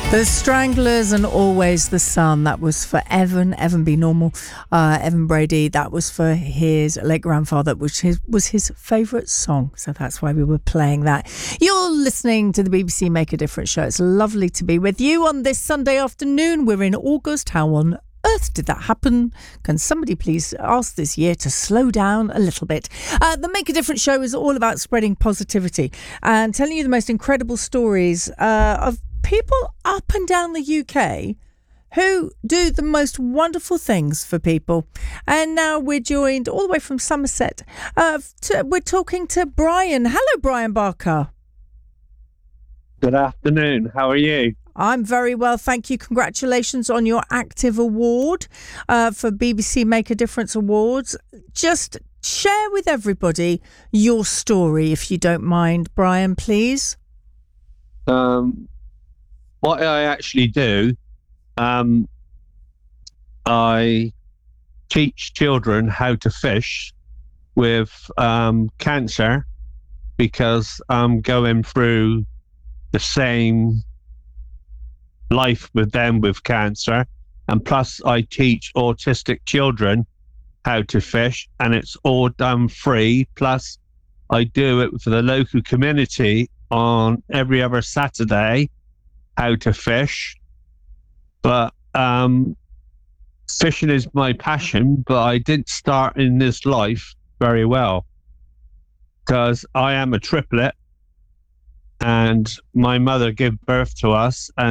The Stranglers and Always the Sun. That was for Evan B. Normal, Evan Brady. That was for his late grandfather, which was his favourite song. So that's why we were playing that. You're listening to the BBC Make a Difference show. It's lovely to be with you on this Sunday afternoon. We're in August. How on earth did that happen? Can somebody please ask this year to slow down a little bit? The Make a Difference show is all about spreading positivity and telling you the most incredible stories of people up and down the UK who do the most wonderful things for people. And now we're joined all the way from Somerset. We're talking to Brian. Hello, Brian Barker. Good afternoon. How are you? I'm very well, thank you. Congratulations on your Active Award for BBC Make a Difference Awards. Just share with everybody your story, if you don't mind, Brian, please. What I actually do, I teach children how to fish with cancer, because I'm going through the same life with them with cancer. And plus I teach autistic children how to fish, and it's all done free. Plus I do it for the local community on every other Saturday, how to fish. But fishing is my passion, but I didn't start in this life very well, because I am a triplet and my mother gave birth to us, and